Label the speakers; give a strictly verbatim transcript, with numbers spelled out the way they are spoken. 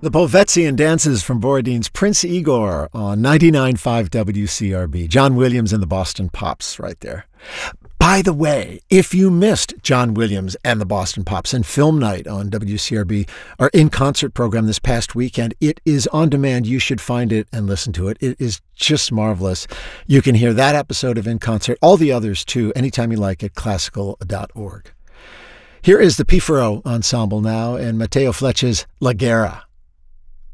Speaker 1: The Povetzian dances from Borodin's Prince Igor on ninety-nine point five W C R B. John Williams and the Boston Pops right there. By the way, if you missed John Williams and the Boston Pops and Film Night on W C R B, our in-concert program this past weekend, it is on demand. You should find it and listen to it. It is just marvelous. You can hear that episode of In Concert, all the others too, anytime you like at classical dot org. Here is the Pifaro Ensemble now and Matteo Flecci's La Guerra.